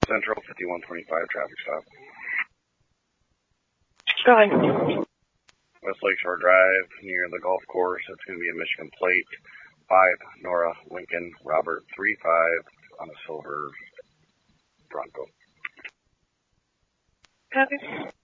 Central, 5125 traffic stop. Go ahead. West Lakeshore Drive, near the golf course. It's going to be a Michigan plate. 5 Nora Lincoln Robert 35 on a silver Bronco. Copy.